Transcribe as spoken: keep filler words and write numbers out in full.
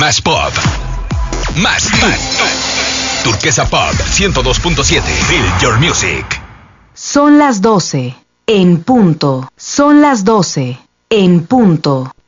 Más pop. Más tú. Turquesa Pop ciento dos punto siete. Feel your music. Son las doce. En punto. Son las doce. En punto.